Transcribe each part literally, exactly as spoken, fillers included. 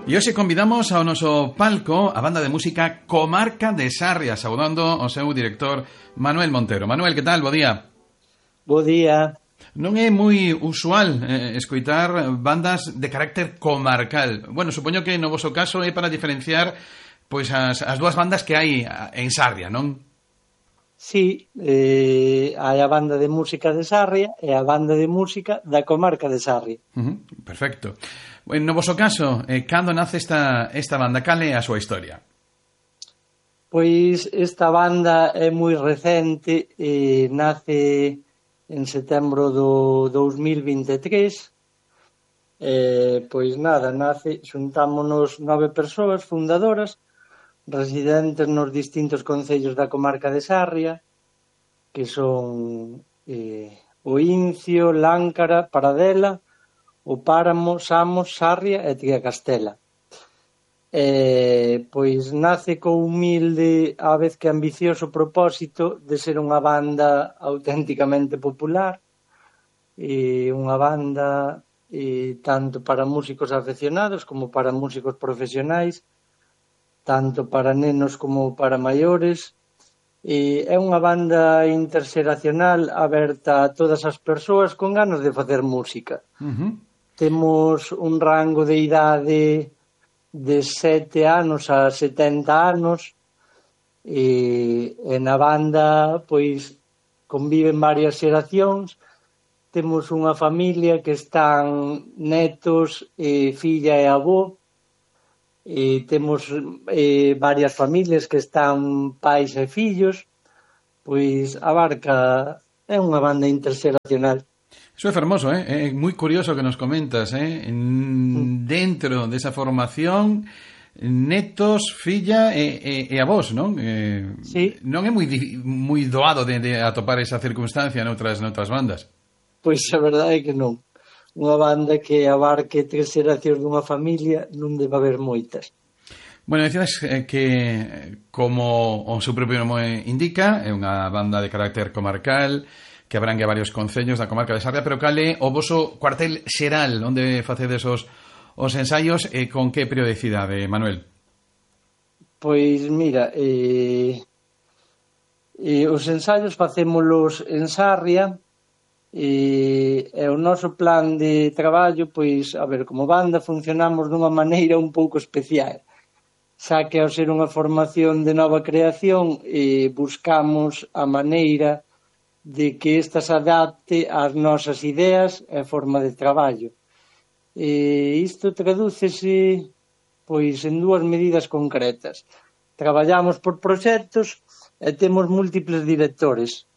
E hoxe convidamos ao noso palco a banda de música Comarca de Sarria, saudando o seu director Manuel Montero. Manuel, que tal? Bo día. Bo día. Non é moi usual eh, escoitar bandas de carácter comarcal. Bueno, supoño que no voso caso é para diferenciar pois as, as dúas bandas que hai en Sarria, non? Sí, eh, hai a banda de música de Sarria e a banda de música da Comarca de Sarria. Uh-huh, perfecto. No voso caso, eh, cando nace esta, esta banda? Cal é a súa historia? Pois esta banda é moi recente, eh, nace en setembro do dous mil vinte e tres. Eh, pois nada, nace, xuntámonos nove persoas fundadoras, residentes nos distintos concellos da Comarca de Sarria, que son eh, o Incio, Láncara, Paradela, o Páramo, Samos, Sarria e Triacastela. Eh, pois nace co humilde, á vez que ambicioso propósito de ser unha banda auténticamente popular, e unha banda e, tanto para músicos aficionados como para músicos profesionais, tanto para nenos como para maiores. E é unha banda interxeracional aberta a todas as persoas con ganas de facer música. Uh-huh. Temos un rango de idade de sete anos a setenta anos e, e na banda pois conviven varias xeracións. Temos unha familia que están netos, e filla e avó, e temos eh, varias familias que están pais e fillos. Pois abarca, é unha banda interxeracional. Eso é fermoso, eh? É moi curioso que nos comentas, eh? Dentro desa formación, netos, filla e, e, e avós, non? Eh, sí. Non é moi, moi doado de, de atopar esa circunstancia noutras, noutras bandas? Pois a verdade é que non. Unha banda que abarque tres xeracións dunha familia non debe haber moitas. Bueno, decías que, como o seu propio nome indica, é unha banda de carácter comarcal que abrangue varios concellos da Comarca de Sarria, pero cal é o voso cuartel xeral onde facedes os, os ensaios e con que periodicidade, Manuel? Pois mira, eh, eh, os ensaios facémolos en Sarria. E, e o noso plan de traballo, pois, a ver, como banda funcionamos dunha maneira un pouco especial, xa que ao ser unha formación de nova creación, e buscamos a maneira de que esta se adapte ás nosas ideas e forma de traballo. E isto tradúcese pois en dúas medidas concretas. Traballamos por proxectos e temos múltiples directores.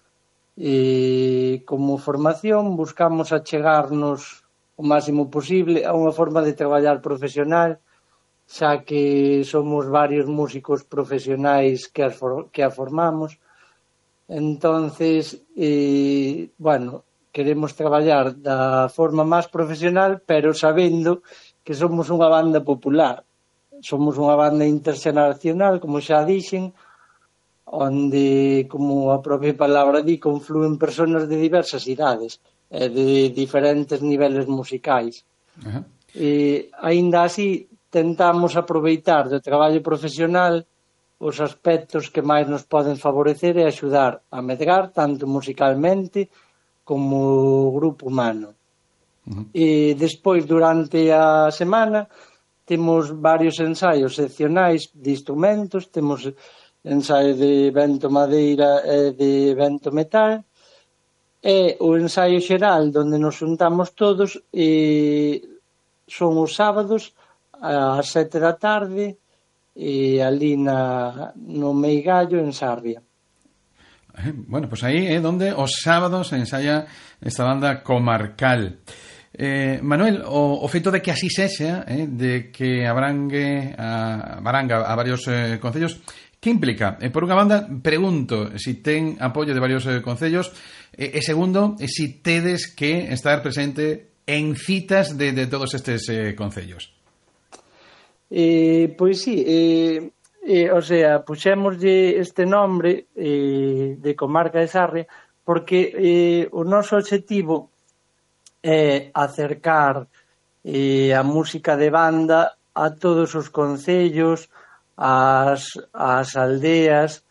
E como formación buscamos achegarnos o máximo posible a unha forma de traballar profesional, xa que somos varios músicos profesionais que a, for, que a formamos. Entonces, eh, bueno, queremos traballar da forma máis profesional, pero sabendo que somos unha banda popular. Somos unha banda interxeracional, como xa dixen, onde, como a propia palabra di, confluen persoas de diversas idades e de diferentes niveles musicais. Uh-huh. E, aínda así, tentamos aproveitar do traballo profesional os aspectos que máis nos poden favorecer e axudar a medrar tanto musicalmente como grupo humano. Uh-huh. E despois, durante a semana, temos varios ensaios seccionais de instrumentos, temos ensaio de vento madeira e de vento metal, e o ensaio xeral onde nos juntamos todos e son os sábados ás sete da tarde e ali na, no Meigallo, en Sarria. Bueno, pues aí é onde os sábados se ensaya esta banda comarcal. Eh, Manuel, o, o feito de que así sexa, eh, de que abrangue a, abranga a varios eh, concellos, que implica? Eh, por unha banda, pregunto si ten apoio de varios eh, concellos, eh, e segundo, eh, si tedes que estar presente en citas de, de todos estes eh, concellos. Eh, pois sí, eh, eh, o sea, puxémoslle este nombre eh, de Comarca de Sarria porque eh, o noso obxectivo é acercar eh, a música de banda a todos os concellos, as, as aldeas,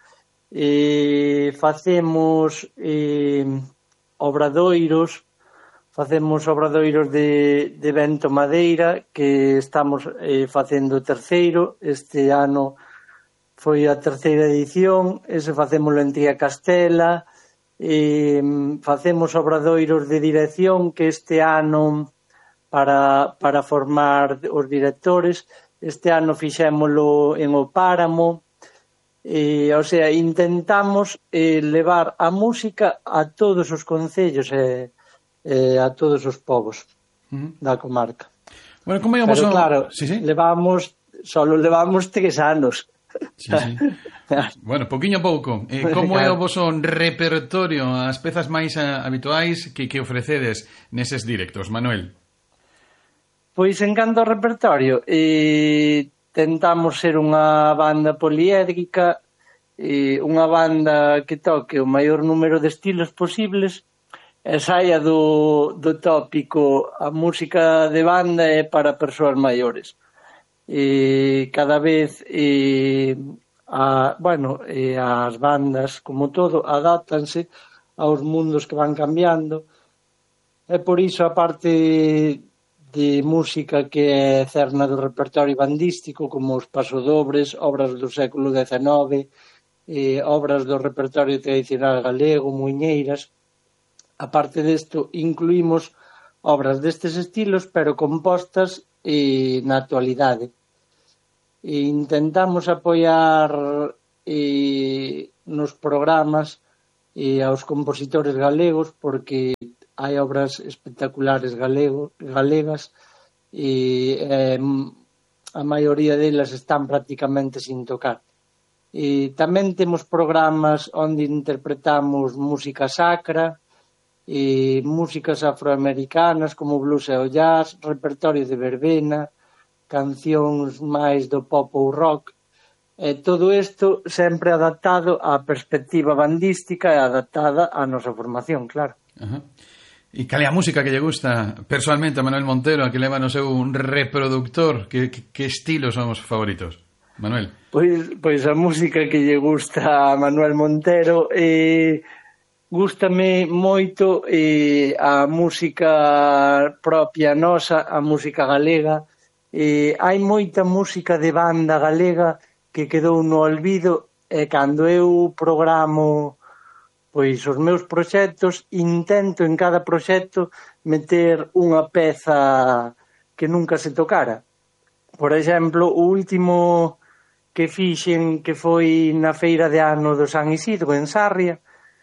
e facemos eh, obradoiros, facemos obradoiros de, de vento madeira, que estamos eh, facendo o terceiro, este ano foi a terceira edición, ese facémolo en Tía Castela, e facemos obradoiros de dirección que este ano para, para formar os directores, este ano fixémolo en O Páramo, e, o sea, intentamos eh, levar a música a todos os concellos e eh, a todos os povos uh-huh. da comarca. Bueno, como Pero son... claro, sí, sí. levamos, solo levamos tres anos. Sí, sí. Bueno, pouquiño a pouco. Eh, como é o voso repertorio, as pezas máis a, habituais que, que ofrecedes neses directos, Manuel? Pois en canto ao repertorio, eh, tentamos ser unha banda poliédrica, eh, unha banda que toque o maior número de estilos posibles, e saia do, do tópico a música de banda é para persoas maiores. E cada vez eh, a, bueno, eh, as bandas, como todo, adáptanse aos mundos que van cambiando, e por iso a parte de música que é cerna do repertorio bandístico, como os pasodobles, obras do século dezenove, eh, obras do repertorio tradicional galego, muiñeiras. A parte desto, incluímos obras destes estilos, pero compostas eh, na actualidade. E intentamos apoiar eh, nos programas e aos compositores galegos, porque hai obras espectaculares galego, galegas e eh, a maioría delas están prácticamente sin tocar. E tamén temos programas onde interpretamos música sacra, e músicas afroamericanas como blues e o jazz, repertorio de verbena, cancións máis do pop ou rock, e todo isto sempre adaptado á perspectiva bandística e adaptada á nosa formación, claro. Ajá. E cal é a música que lle gusta personalmente a Manuel Montero, a que leva no seu reproductor? Que, que, que estilos son os favoritos, Manuel? Pois, pois a música que lle gusta a Manuel Montero eh, gústame moito eh, a música propia nosa, a música galega. Eh, hai moita música de banda galega que quedou no olvido, e cando eu programo pois os meus proxectos, intento en cada proxecto meter unha peza que nunca se tocara. Por exemplo, o último que fixen, que foi na feira de ano do San Isidro en Sarria,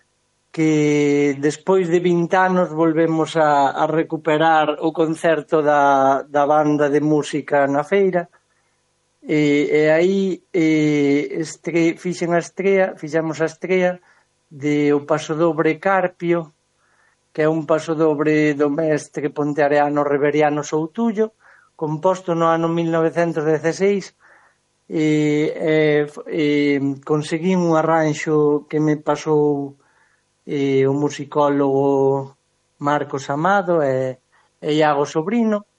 que despois de vinte anos volvemos a, a recuperar o concerto da, da banda de música na feira, e, e aí e, estre, fixen a estrea, fixemos a estrea de o pasodobre Carpio, que é un pasodobre do mestre ponteareano Reveriano Soutullo, composto no ano mil novecentos dezseis, e, e, e conseguín un arranxo que me pasou e o musicólogo Marcos Amado e, e Iago Sobrino,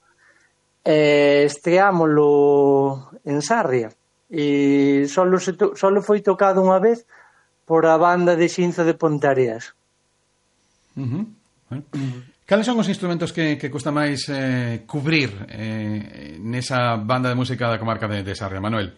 e estreámolo en Sarria, e solo, se to, solo foi tocado unha vez por a banda de Xinzo de Ponteareas. Uh-huh. Bueno. Uh-huh. Cales son os instrumentos que, que custa máis eh, cubrir eh, nesa banda de música da comarca de, de Sarria, Manuel?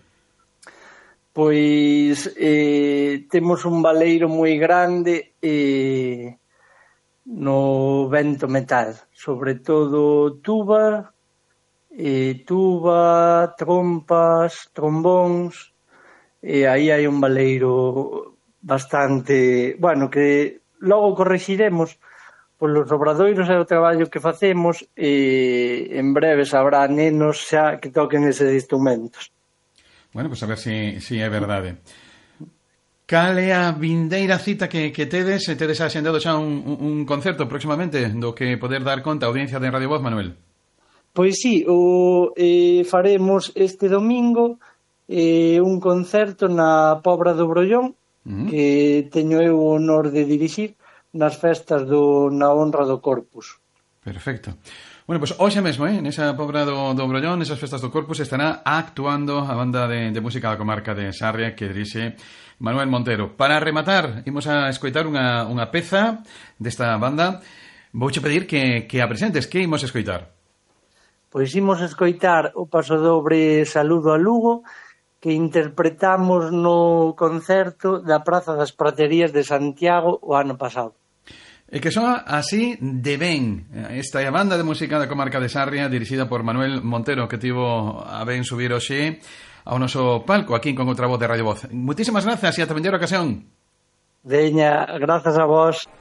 Pois eh, temos un baleiro moi grande eh, no vento metal, sobre todo tuba, eh, tuba, trompas, trombóns, e aí hai un baleiro bastante, bueno, que logo correxiremos polos obradoiros e o traballo que facemos, e en breve sabrá nenos xa que toquen eses instrumentos. Bueno, pois pues a ver se si, si é verdade. Cal é a vindeira cita que, que tedes? E tedes axendado xa un, un concerto próximamente do que poder dar conta a audiencia de Radio Voz, Manuel? Pois sí, o, eh, faremos este domingo eh, un concerto na Pobra do Brollón, uh-huh. que teño eu o honor de dirixir nas festas do, na honra do Corpus. Perfecto. Bueno, pois pues, hoxe mesmo, eh, nesa pobra do, do Brollón, nesas festas do Corpus, estará actuando a banda de, de música da comarca de Sarria que dirixe Manuel Montero. Para rematar, imos a escoitar unha, unha peza desta banda. Vouche pedir que, que a presentes. Que imos a escoitar? Pois imos a escoitar o pasodobre Saludo a Lugo, que interpretamos no concerto da Praza das Praterías de Santiago o ano pasado. E que soa así de ben. Esta é a banda de música da comarca de Sarria, dirixida por Manuel Montero, que tivo a ben subir hoxe ao noso palco, aquí con outra voz de Radio Voz. Muchísimas grazas e ata vindeira ocasión. Veña, grazas a vos.